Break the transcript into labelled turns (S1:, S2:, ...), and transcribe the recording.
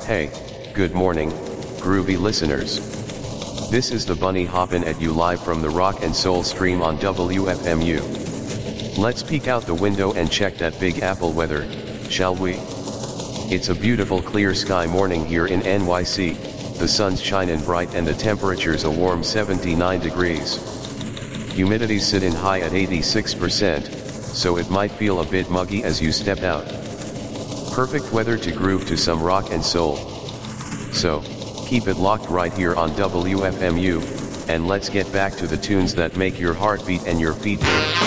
S1: Hey, good morning, groovy listeners. This is the Bunny hoppin' at you live from the Rock and Soul stream on WFMU. Let's peek out the window and check that Big Apple weather, shall we? It's a beautiful clear sky morning here in NYC, the sun's shining bright and the temperature's a warm 79 degrees. Humidity's sitting high at 86%, so it might feel a bit muggy as you step out. Perfect weather to groove to some rock and soul. So, keep it locked right here on WFMU, and let's get back to the tunes that make your heart beat and your feet move.